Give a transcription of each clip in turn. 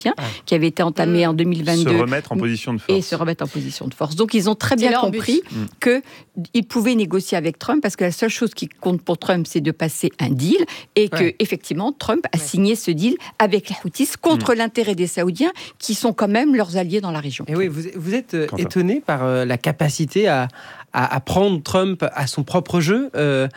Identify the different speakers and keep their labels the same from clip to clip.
Speaker 1: qui avait été entamé en 2022.
Speaker 2: Se remettre en position de force.
Speaker 1: Et se remettre en position de force. Donc, ils ont très bien compris qu'ils pouvaient négocier avec Trump, parce que la seule chose qui compte pour Trump, c'est de passer un deal, et que, effectivement, Trump a signé ce deal avec les Houthis contre l'intérêt des Saoudiens, qui sont quand même leurs alliés dans la région.
Speaker 3: Et oui, vous êtes étonné par la capacité à prendre Trump à son propre jeu,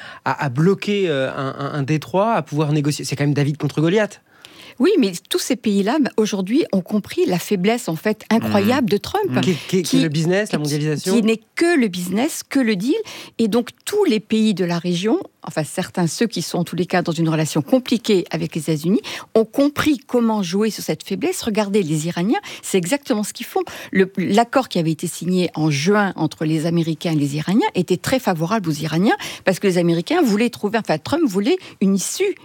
Speaker 3: à bloquer un détroit, à pouvoir négocier. C'est quand même David contre Goliath.
Speaker 1: Oui, mais tous ces pays-là, aujourd'hui, ont compris la faiblesse, en fait, incroyable de Trump.
Speaker 3: Qui est le business, la mondialisation.
Speaker 1: Qui n'est que le business, que le deal. Et donc, tous les pays de la région, enfin, certains, ceux qui sont, en tous les cas, dans une relation compliquée avec les États-Unis, ont compris comment jouer sur cette faiblesse. Regardez, les Iraniens, c'est exactement ce qu'ils font. L'accord qui avait été signé en juin entre les Américains et les Iraniens était très favorable aux Iraniens, parce que les Américains voulaient trouver, enfin, Trump voulait une issue,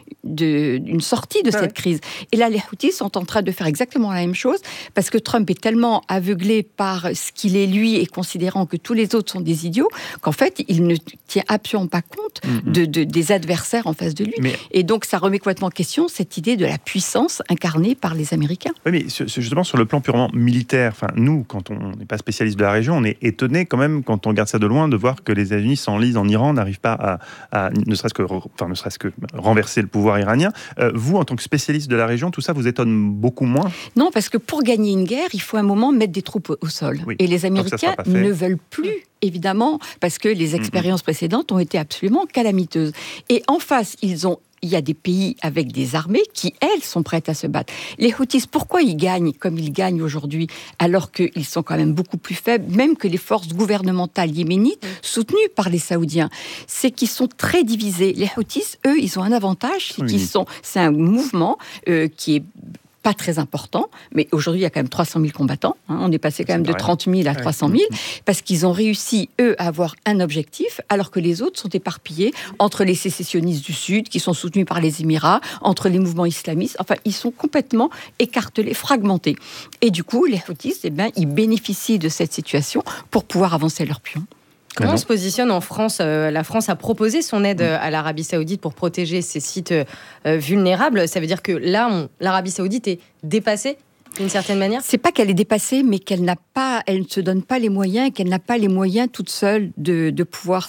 Speaker 1: une sortie de cette crise. Et là, les Houthis sont en train de faire exactement la même chose, parce que Trump est tellement aveuglé par ce qu'il est lui, et considérant que tous les autres sont des idiots, qu'en fait, il ne tient absolument pas compte des adversaires en face de lui. Et donc, ça remet complètement en question cette idée de la puissance incarnée par les Américains.
Speaker 2: Oui, mais justement, sur le plan purement militaire, enfin, nous, quand on n'est pas spécialiste de la région, on est étonné quand même, quand on regarde ça de loin, de voir que les États-Unis s'enlisent en Iran, n'arrivent pas à ne serait-ce que renverser le pouvoir iranien. Vous, en tant que spécialiste de la région, tout ça vous étonne beaucoup moins ?
Speaker 1: Non, parce que pour gagner une guerre, il faut un moment mettre des troupes au sol. Oui. Et les Américains ne veulent plus, évidemment, parce que les expériences précédentes ont été absolument calamiteuses. Et en face, il y a des pays avec des armées qui, elles, sont prêtes à se battre. Les Houthis, pourquoi ils gagnent comme ils gagnent aujourd'hui, alors qu'ils sont quand même beaucoup plus faibles, même que les forces gouvernementales yéménites, soutenues par les Saoudiens? C'est qu'ils sont très divisés. Les Houthis, eux, ils ont un avantage, c'est un mouvement qui est pas très important, mais aujourd'hui, il y a quand même 300 000 combattants. On est passé quand même de 30 000 à 300 000, parce qu'ils ont réussi, eux, à avoir un objectif, alors que les autres sont éparpillés entre les sécessionnistes du Sud, qui sont soutenus par les Émirats, entre les mouvements islamistes. Enfin, ils sont complètement écartelés, fragmentés. Et du coup, les Houthis, ils bénéficient de cette situation pour pouvoir avancer leurs pions.
Speaker 4: Comment on se positionne en France ? La France a proposé son aide à l'Arabie Saoudite pour protéger ces sites vulnérables. Ça veut dire que là, l'Arabie Saoudite est dépassée d'une certaine manière ?
Speaker 1: C'est pas qu'elle est dépassée, mais elle ne se donne pas les moyens, et qu'elle n'a pas les moyens toute seule de pouvoir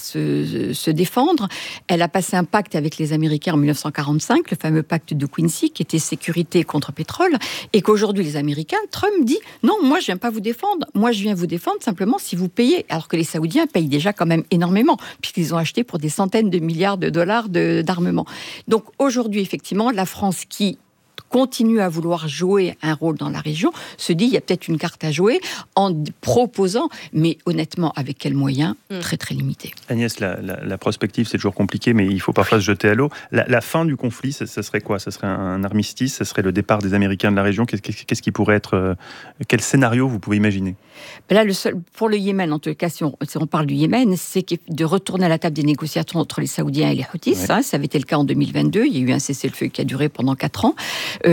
Speaker 1: se défendre. Elle a passé un pacte avec les Américains en 1945, le fameux pacte de Quincy, qui était sécurité contre pétrole, et qu'aujourd'hui les Américains, Trump dit non, moi je viens pas vous défendre, moi je viens vous défendre simplement si vous payez, alors que les Saoudiens payent déjà quand même énormément, puisqu'ils ont acheté pour des centaines de milliards de dollars d'armement. Donc aujourd'hui, effectivement, la France qui continue à vouloir jouer un rôle dans la région, se dit il y a peut-être une carte à jouer en proposant, mais honnêtement, avec quels moyens ? Très très limités.
Speaker 2: Agnès, la prospective, c'est toujours compliqué, mais il faut parfois se jeter à l'eau. La fin du conflit, ça serait quoi ? Ça serait un armistice ? Ça serait le départ des Américains de la région ? Qu'est-ce qui pourrait être... Quel scénario vous pouvez imaginer ?
Speaker 1: Là, pour le Yémen, en tout cas, si on parle du Yémen, c'est de retourner à la table des négociations entre les Saoudiens et les Houthis. Ça avait été le cas en 2022. Il y a eu un cessez-le-feu qui a duré pendant 4 ans.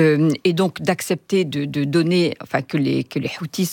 Speaker 1: Et donc d'accepter de donner, enfin que les Houthis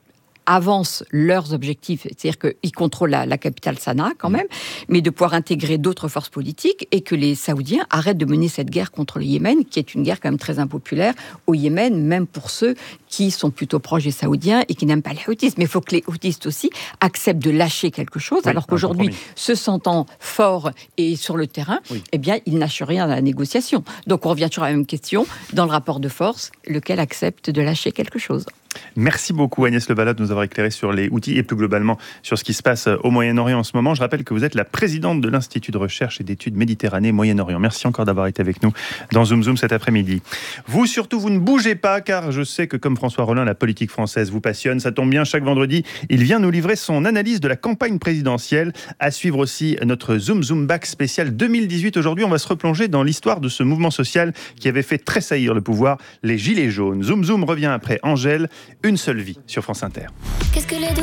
Speaker 1: avancent leurs objectifs, c'est-à-dire qu'ils contrôlent la capitale Sanaa quand même, mais de pouvoir intégrer d'autres forces politiques, et que les Saoudiens arrêtent de mener cette guerre contre le Yémen, qui est une guerre quand même très impopulaire au Yémen, même pour ceux qui sont plutôt proches des Saoudiens et qui n'aiment pas les Houthis. Mais il faut que les Houthis aussi acceptent de lâcher quelque chose, alors qu'aujourd'hui, se sentant forts et sur le terrain, eh bien, ils lâchent rien à la négociation. Donc on revient toujours à la même question, dans le rapport de force, lequel accepte de lâcher quelque chose.
Speaker 2: Merci beaucoup Agnès Levalade de nous avoir éclairé sur les Houthis et plus globalement sur ce qui se passe au Moyen-Orient en ce moment. Je rappelle que vous êtes la présidente de l'Institut de recherche et d'études Méditerranée-Moyen-Orient. Merci encore d'avoir été avec nous dans Zoom Zoom cet après-midi. Vous surtout, vous ne bougez pas, car je sais que comme François Rollin, la politique française vous passionne. Ça tombe bien, chaque vendredi, il vient nous livrer son analyse de la campagne présidentielle. À suivre aussi notre Zoom Zoom Back spécial 2018. Aujourd'hui, on va se replonger dans l'histoire de ce mouvement social qui avait fait tressaillir le pouvoir, les Gilets jaunes. Zoom Zoom revient après Angèle. Une seule vie sur France Inter.